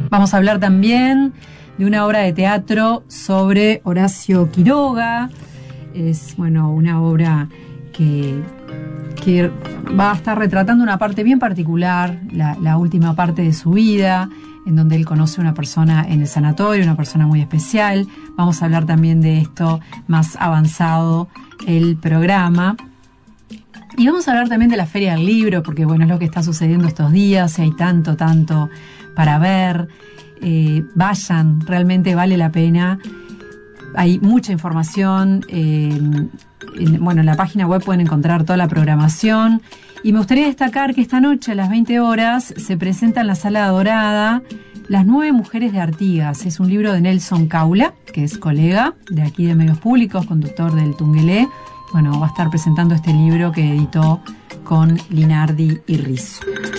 Vamos a hablar también de una obra de teatro sobre Horacio Quiroga. Es, bueno, una obra que va a estar retratando una parte bien particular, la última parte de su vida, en donde él conoce a una persona en el sanatorio, una persona muy especial. Vamos a hablar también de esto más avanzado el programa. Y vamos a hablar también de la Feria del Libro, porque bueno, es lo que está sucediendo estos días y hay tanto para ver. Vayan, realmente vale la pena. Hay mucha información. En la página web pueden encontrar toda la programación. Y me gustaría destacar que esta noche a las 20 horas se presenta en la Sala Dorada Las 9 Mujeres de Artigas. Es un libro de Nelson Caula, que es colega de aquí de Medios Públicos, conductor del Tungelé. Bueno, va a estar presentando este libro que editó con Linardi y Rizzo.